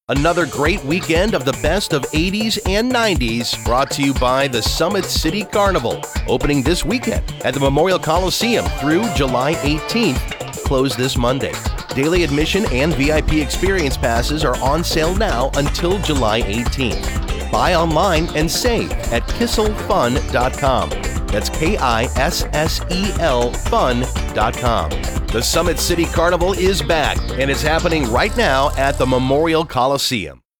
Another great weekend of the best of 80s and 90s, brought to you by the Summit City Carnival, opening this weekend at the Memorial Coliseum through July 18th, closed this Monday. Daily admission and VIP experience passes are on sale now until July 18th. Buy online and save at kisselfun.com. That's KISSEL fun.com. The Summit City Carnival is back, and it's happening right now at the Memorial Coliseum.